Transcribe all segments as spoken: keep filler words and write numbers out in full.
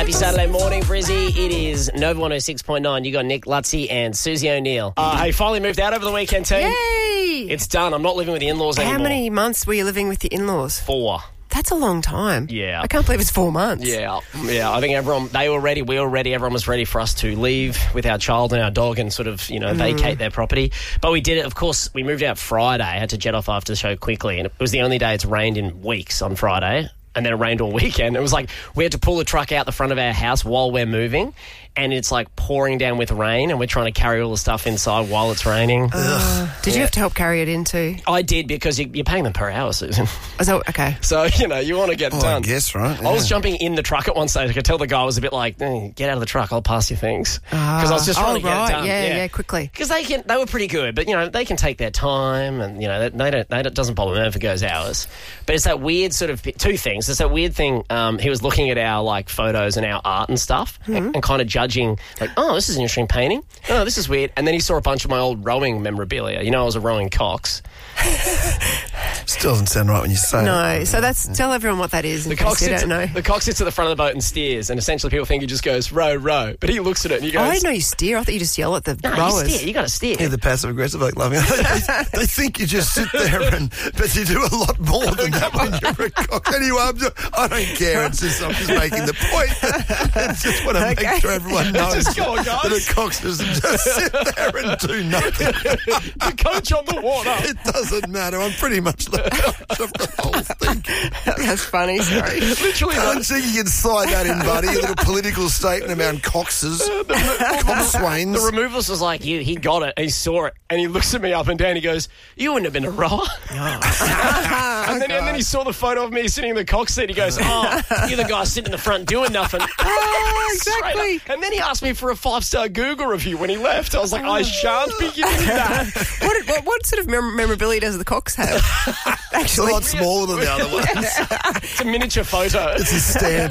Happy Saturday morning, Brizzy. It is Nova one oh six point nine. You got Nick Lutzy and Susie O'Neill. Uh, hey, finally moved out over the weekend, team. Yay! It's done. I'm not living with the in-laws How anymore. many months were you living with the in-laws? Four. That's a long time. Yeah. I can't believe it's four months. Yeah, yeah. I think everyone, they were ready, we were ready, everyone was ready for us to leave with our child and our dog and sort of, you know, mm. vacate their property. But we did it, of course, we moved out Friday. I had to jet off after the show quickly, and it was the only day it's rained in weeks on Friday. And then it rained all weekend. It was like we had to pull the truck out the front of our house while we're moving, and it's like pouring down with rain, and we're trying to carry all the stuff inside while it's raining. Uh, did you yeah. have to help carry it in too? I did, because you, you're paying them per hour, Susan. Oh, so, okay. So, you know, you want to get oh, done. I guess, right? Yeah. I was jumping in the truck at one stage. I could tell the guy was a bit like, eh, get out of the truck, I'll pass you things. Because uh, I was just trying oh, to get right. it done. Yeah, yeah, yeah quickly. Because they can, they were pretty good, but, you know, they can take their time, and, you know, they, they don't, they don't, doesn't bother them if it goes hours. But it's that weird sort of, two things. It's that weird thing, um, he was looking at our, like, photos and our art and stuff, mm-hmm. and, and kind of judging, like, oh, this is an interesting painting. Oh, this is weird. And then he saw a bunch of my old rowing memorabilia. You know, I was a rowing cox. Still doesn't sound right when you say no, it. No, so that's tell everyone what that is in the case cox you sits, don't know. The cox sits at the front of the boat and steers, and essentially people think he just goes, row, row. But he looks at it and he goes... Oh, I didn't know you steer. I thought you just yell at the no, rowers. you steer. You got to steer. Yeah, the passive-aggressive, like loving it. They, they think you just sit there, and but you do a lot more than that when you're a cox. Anyway, I'm just, I don't care. It's just, I'm just making the point. I just want to okay. make sure everyone knows just go on, guys. that a cox doesn't just sit there and do nothing. The coach on the water. It doesn't matter. I'm pretty much the coach of the whole thing. That's funny, sorry. Literally. I think you can slide that in, buddy. A little political statement about coxes. Coxswains. The removalist was like, you, he got it, he saw it, and he looks at me up and down, he goes, you wouldn't have been a rower. Oh. and, then, and then he saw the photo of me sitting in the cox seat, he goes, oh, you're the guy sitting in the front doing nothing. Oh, exactly. And then he asked me for a five-star Google review when he left. I was like, I shan't be giving you that. what, what, what sort of mem- memorability does the cox have? Actually, it's a lot smaller than the other ones. It's a miniature photo. It's a stamp.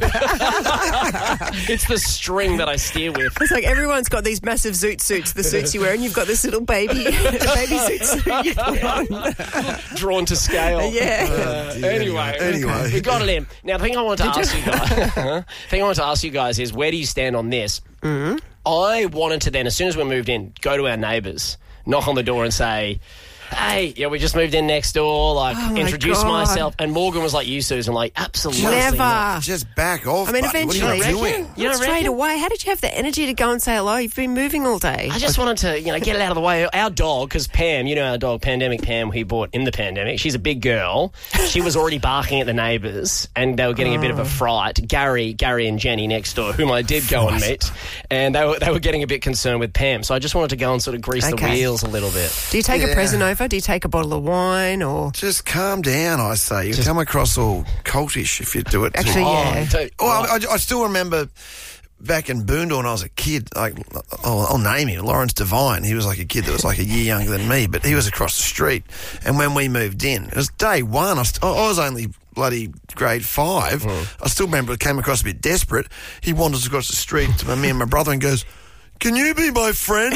It's the string that I steer with. It's like everyone's got these massive zoot suits, the suits you wear, and you've got this little baby, baby zoot suit you put on. Drawn to scale. Yeah. Uh, anyway, anyway, we got it in. Now, the thing I want to Did ask you, you guys, the thing I want to ask you guys is, where do you stand on this? Mm-hmm. I wanted to then, as soon as we moved in, go to our neighbours, knock on the door and say, hey, yeah, we just moved in next door, like, oh my introduce God. myself. And Morgan was like you, Susan, like, absolutely Never. not. Just back off, I mean, buddy. eventually. What are you You doing? reckon? You don't Straight reckon? away. How did you have the energy to go and say hello? You've been moving all day. I just wanted to, you know, get it out of the way. Our dog, because Pam, you know our dog, Pandemic Pam, we bought in the pandemic, she's a big girl. She was already barking at the neighbours, and they were getting oh. a bit of a fright. Gary, Gary and Jenny next door, whom I did go and meet, and they were they were getting a bit concerned with Pam. So I just wanted to go and sort of grease okay. the wheels a little bit. Do you take Yeah. a present over? Do you take a bottle of wine or? Just calm down, I say. You just come across all cultish if you do it. Actually, too. yeah. Oh, Oh, I, I, I still remember back in Boondall when I was a kid, like, I'll, I'll name him, Lawrence Devine. He was like a kid that was like a year younger than me, but he was across the street. And when we moved in, it was day one. I, st- I was only bloody grade five. Mm. I still remember it came across a bit desperate. He wanders across the street to me and my brother and goes, can you be my friend?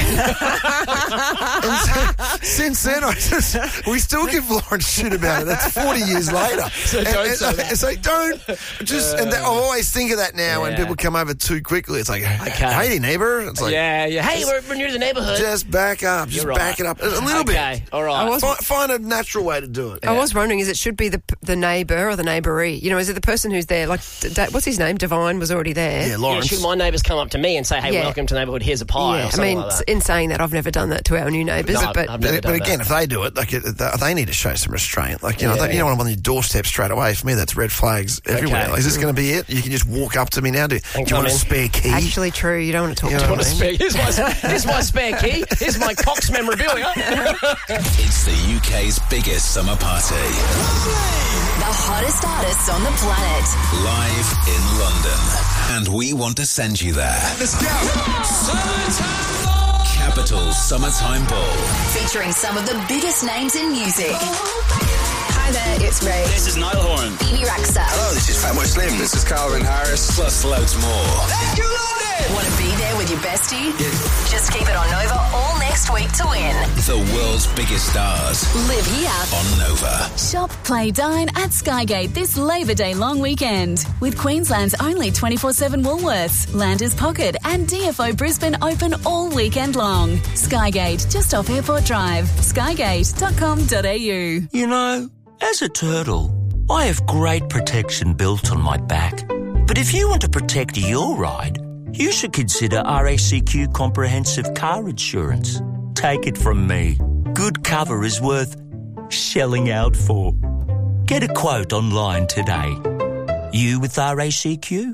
And so, since then, I just, we still give Lawrence shit about it. That's forty years later. So and, don't and, say that. So don't. Just, uh, and that, I always think of that now yeah. when people come over too quickly. It's like, okay. hey, neighbour. It's like, yeah, yeah. Hey, we're, we're new to the neighbourhood. just back up. Just You're back right. it up a little okay. bit. All right. I was- Find, find a natural way to do it. I was wondering, is it should be the the neighbour or the neighbouree? You know, is it the person who's there? Like, D- D- what's his name? Divine was already there. Yeah, Yeah, Lawrence. should my neighbours come up to me and say, hey, Yeah. welcome to neighbourhood, here's a pie, Yeah, or I something mean, like that? in saying that, I've never done that to our new neighbours, No, but I've never But, done but again, that. if they do it, like it, they need to show some restraint. Like you know, Yeah. they, you don't want them on your doorstep straight away. For me, that's red flags everywhere. Okay. Like, is this going to be it? You can just walk up to me now. Do, do you come want a in. spare key? actually true, you don't want to talk You to know them. what I Spare- Here's my, here's my spare key. Here's my Cox memorabilia. It's the U K's biggest summer party. The hottest artists on the planet. Live in London. And we want to send you there. Let's go. Capital Summertime Ball. Featuring some of the biggest names in music. Hi there, it's Ray. This is Niall Horan. Phoebe Raxa. Hello, this is Fatboy Slim. This is Calvin Harris. Plus loads more. Let's go, London! Want to be there with your bestie? Just keep it on Nova all next week to win. The world's biggest stars Live here. on Nova. Shop, play, dine at Skygate this Labor Day long weekend with Queensland's only twenty-four seven Woolworths, Landers Pocket and D F O Brisbane open all weekend long. Skygate, just off Airport Drive. skygate dot com dot a u. You know, as a turtle, I have great protection built on my back. But if you want to protect your ride, you should consider R A C Q Comprehensive Car Insurance. Take it from me. Good cover is worth shelling out for. Get a quote online today. You with R A C Q?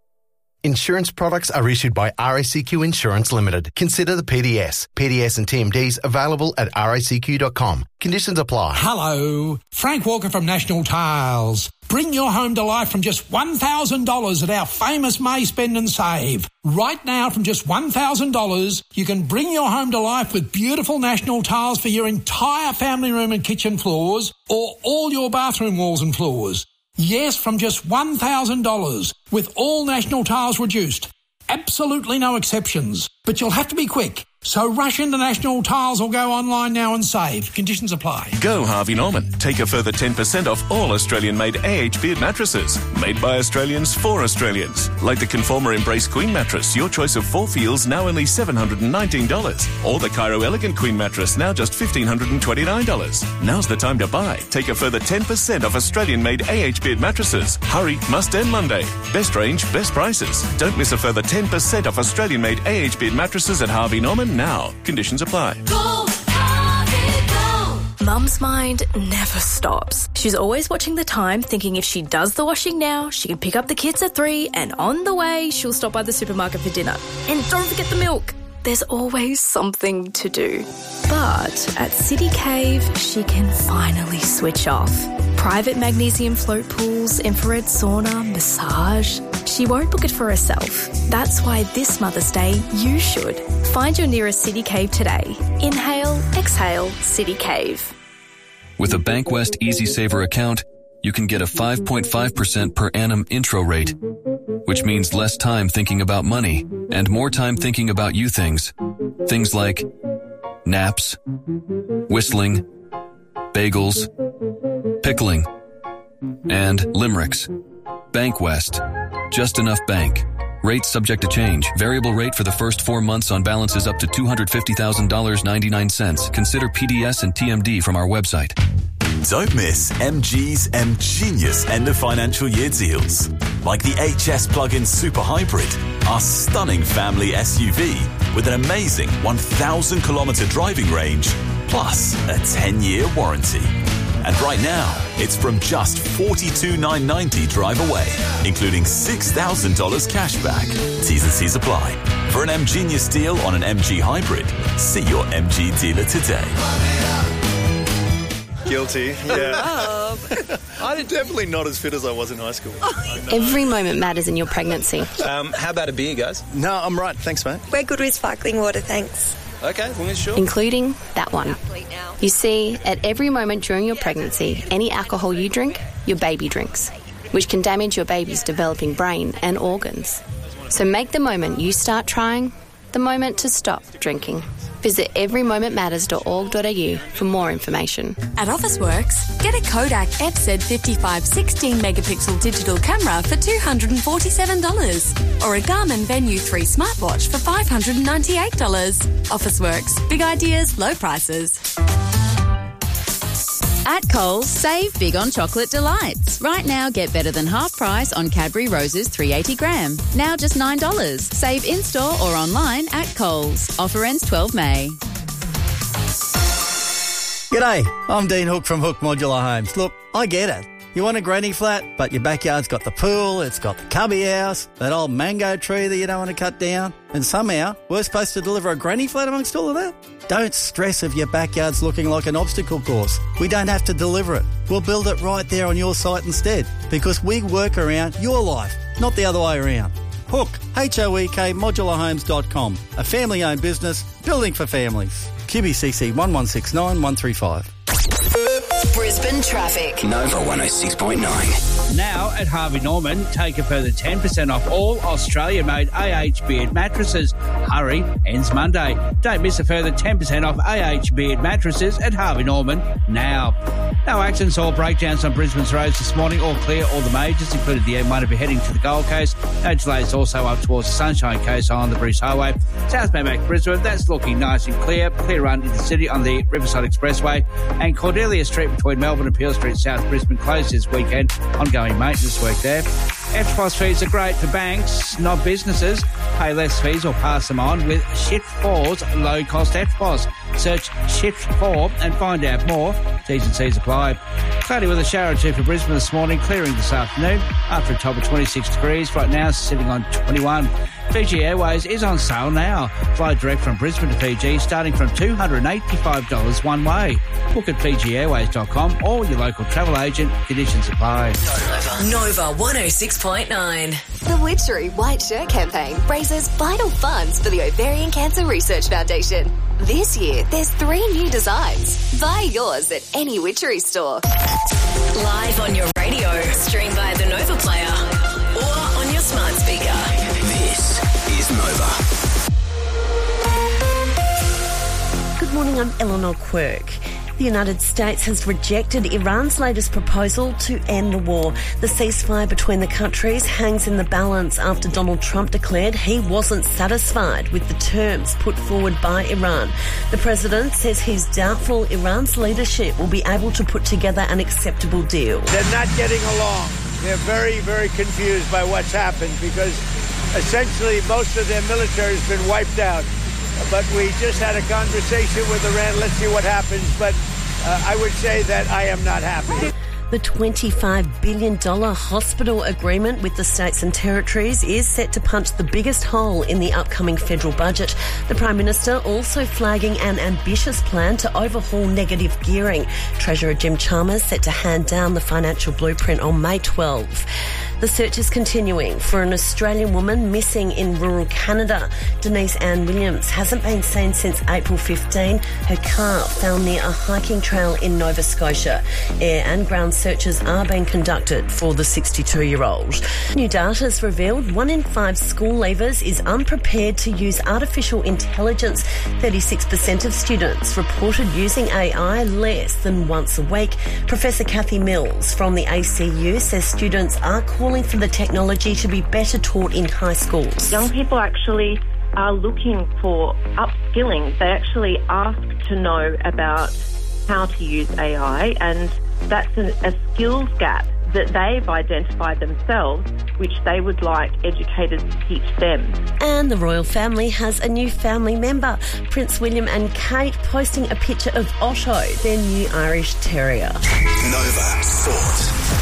Insurance products are issued by R A C Q Insurance Limited. Consider the P D S. P D S and T M Ds available at R A C Q dot com. Conditions apply. Hello, Frank Walker from National Tiles. Bring your home to life from just one thousand dollars at our famous May Spend and Save. Right now, from just one thousand dollars, you can bring your home to life with beautiful National Tiles for your entire family room and kitchen floors or all your bathroom walls and floors. Yes, from just one thousand dollars, with all National Tiles reduced. Absolutely no exceptions. But you'll have to be quick. So rush into National Tiles or go online now and save. Conditions apply. Go Harvey Norman. Take a further ten percent off all Australian-made A H Beard mattresses. Made by Australians for Australians. Like the Conformer Embrace Queen mattress, your choice of four feels, now only seven hundred nineteen dollars. Or the Cairo Elegant Queen mattress, now just one thousand five hundred twenty-nine dollars. Now's the time to buy. Take a further ten percent off Australian-made A H Beard mattresses. Hurry, must end Monday. Best range, best prices. Don't miss a further ten percent off Australian-made A H Beard mattresses at Harvey Norman now. Conditions apply. Go, Harvey, go. Mum's mind never stops. She's always watching the time, thinking if she does the washing now, she can pick up the kids at three, and on the way, she'll stop by the supermarket for dinner. And don't forget the milk. There's always something to do. But at City Cave, she can finally switch off. Private magnesium float pools, infrared sauna, massage. She won't book it for herself. That's why this Mother's Day, you should. Find your nearest City Cave today. Inhale, exhale, City Cave. With a Bankwest Easy Saver account, you can get a five point five percent per annum intro rate, which means less time thinking about money and more time thinking about you things. Things like naps, whistling, bagels, pickling, and limericks. Bankwest. Just enough bank. Rates subject to change. Variable rate for the first four months on balances up to two hundred fifty thousand dollars and ninety-nine cents. Consider P D S and T M D from our website. Don't miss M G's M-Genius end of financial year deals. Like the H S Plug-in Super Hybrid, our stunning family S U V with an amazing one thousand kilometre driving range, plus a ten-year warranty. And right now, it's from just forty-two thousand nine hundred ninety dollars drive away, including six thousand dollars cash back. T's and C's apply. For an M-Genius deal on an M G Hybrid, see your M G dealer today. Guilty, yeah. I'm definitely not as fit as I was in high school. Every moment matters in your pregnancy. Um, how about a beer, guys? No, I'm right. Thanks, mate. We're good with sparkling water, thanks. Okay, as long as sure. Including that one. You see, at every moment during your pregnancy, any alcohol you drink, your baby drinks, which can damage your baby's developing brain and organs. So make the moment you start trying the moment to stop drinking. Visit every moment matters dot org dot a u for more information. At Officeworks, get a Kodak F Z fifty-five sixteen megapixel digital camera for two hundred forty-seven dollars or a Garmin Venue three smartwatch for five hundred ninety-eight dollars. Officeworks, big ideas, low prices. At Coles, save big on chocolate delights. Right now, get better than half price on Cadbury Roses three hundred eighty gram. Now just nine dollars. Save in-store or online at Coles. Offer ends twelfth of May. G'day, I'm Dean Hook from Hook Modular Homes. Look, I get it. You want a granny flat, but your backyard's got the pool, it's got the cubby house, that old mango tree that you don't want to cut down, and somehow we're supposed to deliver a granny flat amongst all of that? Don't stress if your backyard's looking like an obstacle course. We don't have to deliver it. We'll build it right there on your site instead, because we work around your life, not the other way around. Hook, H O E K, modular homes dot com, a family-owned business building for families. Q B C C one one six nine one three five. Brisbane traffic. Nova one oh six point nine. Now at Harvey Norman, take a further ten percent off all Australian-made A H Beard mattresses. Hurry, ends Monday. Don't miss a further ten percent off A H Beard mattresses at Harvey Norman now. No accidents or breakdowns on Brisbane's roads this morning. All clear, all the majors, including the M one if you're heading to the Gold Coast. No delays also up towards the Sunshine Coast on the Bruce Highway. Southbound back to Brisbane, that's looking nice and clear. Clear run into the city on the Riverside Expressway. And Cordelia Street between Melbourne and Peel Street, South Brisbane, closed this weekend. Ongoing maintenance work there. F T P O S fees are great for banks, not businesses. Pay less fees or pass them on with Shift four's low-cost F T P O S. Search Shift four and find out more. T's and C's apply. Cloudy with a shower or two for Brisbane this morning, clearing this afternoon after a top of twenty-six degrees. Right now, sitting on twenty-one. Fiji Airways is on sale now. Fly direct from Brisbane to Fiji, starting from two hundred eighty-five dollars one way. Book at fiji airways dot com or your local travel agent. Conditions apply. Nova one oh six point nine. The Witchery White Shirt campaign raises vital funds for the Ovarian Cancer Research Foundation. This year, there's three new designs. Buy yours at any Witchery store. Live on your radio, stream via the Nova Player or on your smart speaker. This is Nova. Good morning, I'm Eleanor Quirk. The United States has rejected Iran's latest proposal to end the war. The ceasefire between the countries hangs in the balance after Donald Trump declared he wasn't satisfied with the terms put forward by Iran. The president says he's doubtful Iran's leadership will be able to put together an acceptable deal. They're not getting along. They're very, very confused by what's happened because essentially most of their military has been wiped out. But we just had a conversation with Iran. Let's see what happens. But uh, I would say that I am not happy. The twenty-five billion dollars hospital agreement with the states and territories is set to punch the biggest hole in the upcoming federal budget. The Prime Minister also flagging an ambitious plan to overhaul negative gearing. Treasurer Jim Chalmers set to hand down the financial blueprint on May twelfth. The search is continuing for an Australian woman missing in rural Canada. Denise Ann Williams hasn't been seen since April fifteenth. Her car found near a hiking trail in Nova Scotia. Air and ground searches are being conducted for the sixty-two-year-old. New data has revealed one in five school leavers is unprepared to use artificial intelligence. thirty-six percent of students reported using A I less than once a week. Professor Kathy Mills from the A C U says students are calling for the technology to be better taught in high schools. Young people actually are looking for upskilling. They actually ask to know about how to use A I, and that's an, a skills gap that they've identified themselves, which they would like educators to teach them. And the royal family has a new family member. Prince William and Kate posting a picture of Otto, their new Irish Terrier. Nova Sport.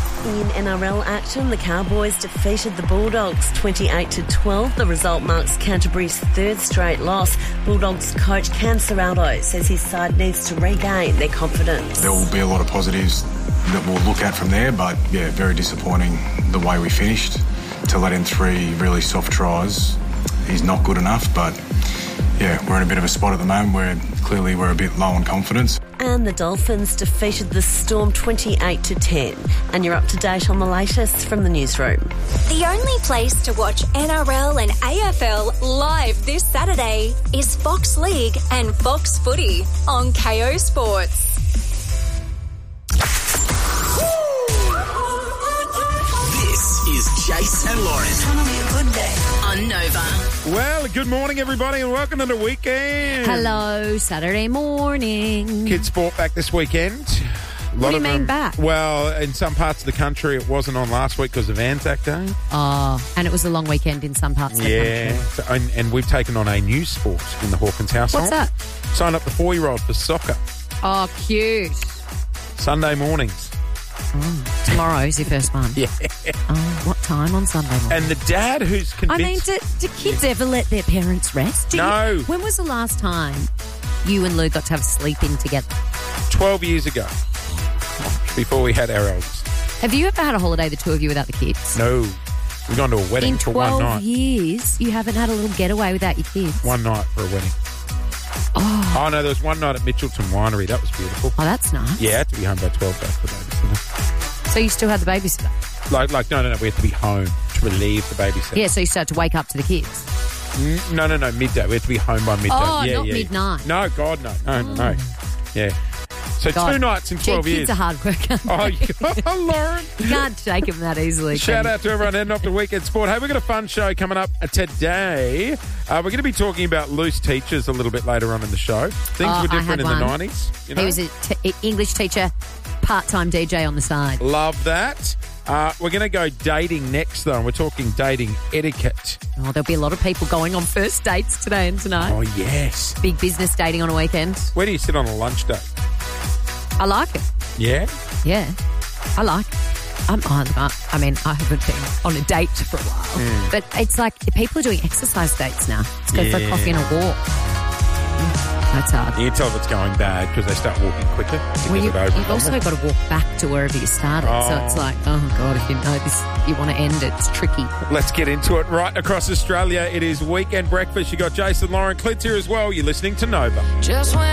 In N R L action, the Cowboys defeated the Bulldogs twenty-eight to twelve. The result marks Canterbury's third straight loss. Bulldogs coach Cam Serrato says his side needs to regain their confidence. There will be a lot of positives that we'll look at from there, but yeah, very disappointing the way we finished. To let in three really soft tries is not good enough, but yeah, we're in a bit of a spot at the moment where clearly we're a bit low on confidence. And the Dolphins defeated the Storm twenty-eight to ten. And you're up to date on the latest from the newsroom. The only place to watch N R L and A F L live this Saturday is Fox League and Fox Footy on K O Sports. This is Jace and Lauren. It's gonna be a good day on Nova. Well, good morning, everybody, and welcome to the weekend. Hello, Saturday morning. Kids sport back this weekend. A lot What do you of mean them, back? Well, in some parts of the country, it wasn't on last week because of Anzac Day. Oh, and it was a long weekend in some parts of the Yeah, country. so, and, and we've taken on a new sport in the Hawkins household. What's that? Sign up the four-year-old for soccer. Oh, cute. Sunday mornings. Oh, tomorrow's your first one. Yeah. Oh, what time on Sunday morning? And the dad who's convinced... I mean, do, do kids ever let their parents rest? Do No. You, when was the last time you and Lou got to have sleep-in together? twelve years ago, before we had our eldest. Have you ever had a holiday, the two of you, without the kids? No. We've gone to a wedding In for one twelve night. years, you haven't had a little getaway without your kids? One night for a wedding. Oh. Oh, no, there was one night at Mitchelton Winery. That was beautiful. Oh, that's nice. Yeah, I had to be home by twelve though for the babysitter. So you still had the babysitter? Like, like, no, no, no, we had to be home to relieve the babysitter. Yeah, so you started to wake up to the kids? Mm, no, no, no, midday. We had to be home by midday. Oh, yeah, not yeah. midnight. No, God, no. No, no, no. Yeah. So God. two nights in twelve Gee, years. kids are hard work, aren't they? Oh, Lauren. You can't shake them that easily. Shout can you? out to everyone heading off to Weekend Sport. Hey, we've got a fun show coming up today. Uh, we're going to be talking about loose teachers a little bit later on in the show. Things Oh, were I different in had the one. nineties. You know? He was an t- English teacher, part-time D J on the side. Love that. Uh, we're going to go dating next, though. And we're talking dating etiquette. Oh, there'll be a lot of people going on first dates today and tonight. Oh, yes. Big business dating on a weekend. Where do you sit on a lunch date? I like it. Yeah? Yeah, I like it. I'm, I, I mean, I haven't been on a date for a while, Mm. but it's like people are doing exercise dates now. Let's go for a Yeah. coffee and a walk. That's hard. You can tell if it's going bad because they start walking quicker. to Well, get you, it over you've and also done with. got to walk back to wherever you started. So Oh. it's like, oh, God, if you know this, you want to end it, it's tricky. Let's get into it. Right across Australia, it is Weekend Breakfast. You got Jason, Lauren, Clint's here as well. You're listening to Nova. Just when